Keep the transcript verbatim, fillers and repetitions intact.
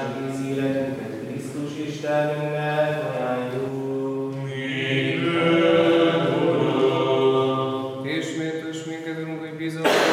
egész életünket Krisztus Istenünknek ajánljuk. És méltós minket, Urunk, hogy bizony